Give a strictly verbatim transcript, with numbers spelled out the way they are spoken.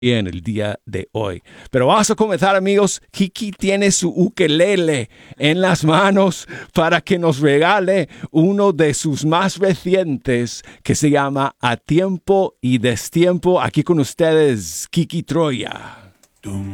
en el día de hoy. Pero vamos a comenzar, amigos. Kiki tiene su ukelele en las manos para que nos regale uno de sus más recientes que se llama A Tiempo y Destiempo. Aquí con ustedes, Kiki Troya.